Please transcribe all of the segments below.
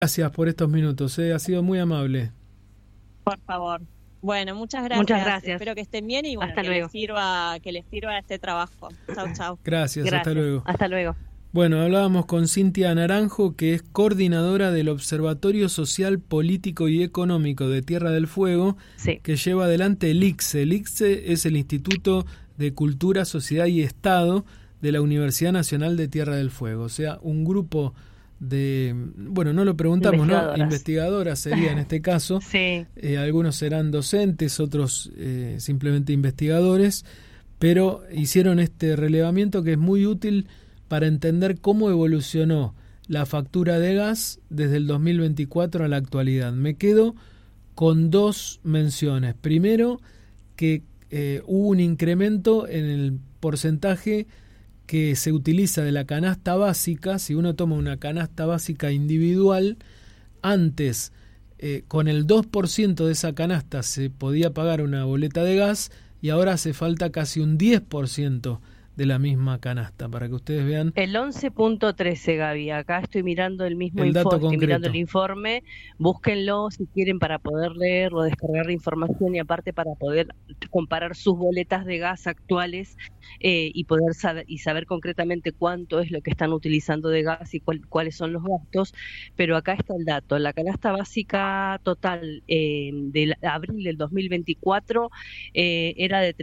Gracias por estos minutos, ha sido muy amable. Por favor. Bueno, muchas gracias. Muchas gracias. Espero que estén bien y bueno, hasta luego. Que les sirva este trabajo. Chau. Gracias, hasta luego. Hasta luego. Bueno, hablábamos con Cintia Naranjo, que es coordinadora del Observatorio Social, Político y Económico de Tierra del Fuego, sí, que lleva adelante el ICSE. El ICSE es el Instituto de Cultura, Sociedad y Estado de la Universidad Nacional de Tierra del Fuego. O sea, un grupo de, bueno, no lo preguntamos, ¿no? Investigadoras sería en este caso. Sí. Algunos serán docentes, otros simplemente investigadores, pero hicieron este relevamiento que es muy útil para entender cómo evolucionó la factura de gas desde el 2024 a la actualidad. Me quedo con dos menciones. Primero, que hubo un incremento en el porcentaje que se utiliza de la canasta básica. Si uno toma una canasta básica individual, antes con el 2% de esa canasta se podía pagar una boleta de gas y ahora hace falta casi un 10% de la misma canasta, para que ustedes vean. El 11.13, Gaby, acá estoy mirando el mismo informe, estoy mirando el informe, búsquenlo si quieren para poder leer o descargar la información y aparte para poder comparar sus boletas de gas actuales y poder saber concretamente cuánto es lo que están utilizando de gas y cuáles son los gastos, pero acá está el dato. La canasta básica total de abril del 2024 era de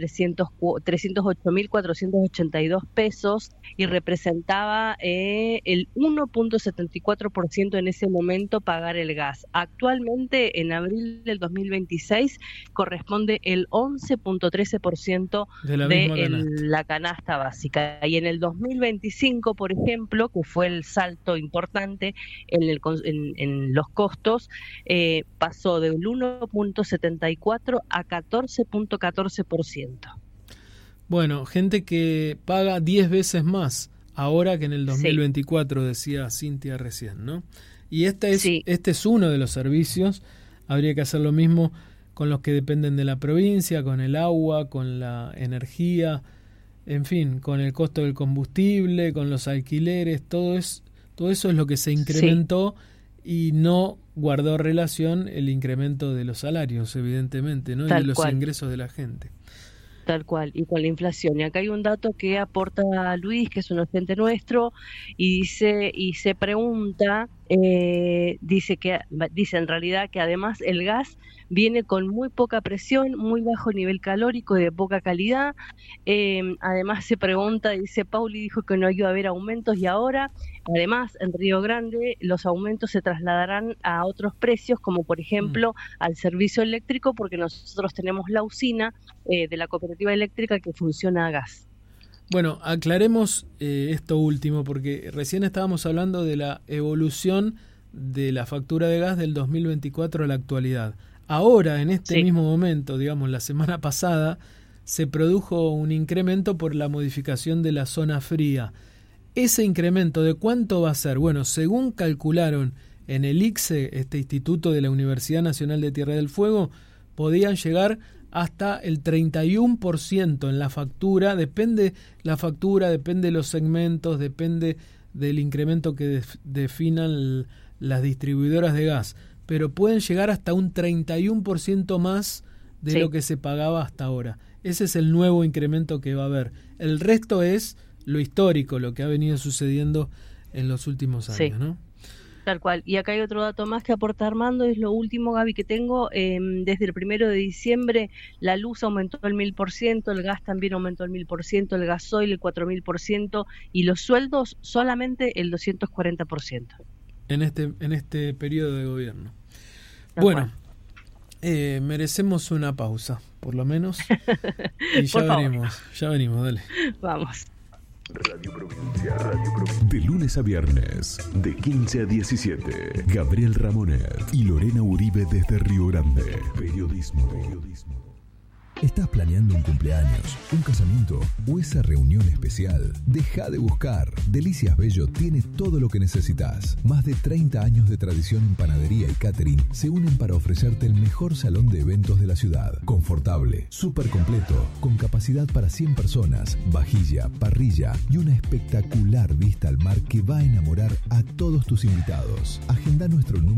308.482 pesos y representaba el 1.74% en ese momento pagar el gas. Actualmente, en abril del 2026, corresponde el 11.13% de la canasta básica. Y en el 2025, por ejemplo, que fue el salto importante en los costos, pasó del 1.74 a 14.14%. Bueno, gente que paga 10 veces más ahora que en el 2024, sí, decía Cintia recién, ¿no? Y este es uno de los servicios. Habría que hacer lo mismo con los que dependen de la provincia, con el agua, con la energía, en fin, con el costo del combustible, con los alquileres, todo eso es lo que se incrementó y no guardó relación el incremento de los salarios, evidentemente, ¿no? Y de los ingresos de la gente. Tal cual, y con la inflación. Y acá hay un dato que aporta Luis, que es un oyente nuestro, y se pregunta, dice en realidad que además el gas viene con muy poca presión, muy bajo nivel calórico y de poca calidad. Además se pregunta, dice Pauli, dijo que no iba a haber aumentos y ahora, además en Río Grande, los aumentos se trasladarán a otros precios, como por ejemplo al servicio eléctrico, porque nosotros tenemos la usina de la cooperativa eléctrica que funciona a gas. Bueno, aclaremos esto último, porque recién estábamos hablando de la evolución de la factura de gas del 2024 a la actualidad. Ahora, en este mismo momento, digamos la semana pasada, se produjo un incremento por la modificación de la zona fría. ¿Ese incremento de cuánto va a ser? Bueno, según calcularon en el ICSE, este Instituto de la Universidad Nacional de Tierra del Fuego, podían llegar hasta el 31% en la factura. Depende la factura, depende los segmentos, depende del incremento que definan las distribuidoras de gas, pero pueden llegar hasta un 31% más de lo que se pagaba hasta ahora. Ese es el nuevo incremento que va a haber. El resto es lo histórico, lo que ha venido sucediendo en los últimos años, ¿no? Tal cual. Y acá hay otro dato más que aporta Armando, es lo último, Gaby, que tengo. Desde el 1 de diciembre la luz aumentó el 1000%, el gas también aumentó el 1000%, el gasoil el 4000% y los sueldos solamente el 240%. En este periodo de gobierno. Bueno, merecemos una pausa, por lo menos. Y ya venimos, dale. Vamos. Radio Provincia. De lunes a viernes, de 15 a 17. Gabriel Ramonet y Lorena Uribe desde Río Grande. Periodismo. ¿Estás planeando un cumpleaños, un casamiento o esa reunión especial? Deja de buscar. Delicias Bello tiene todo lo que necesitas. Más de 30 años de tradición en panadería y catering se unen para ofrecerte el mejor salón de eventos de la ciudad. Confortable, súper completo, con capacidad para 100 personas, vajilla, parrilla y una espectacular vista al mar que va a enamorar a todos tus invitados. Agenda nuestro número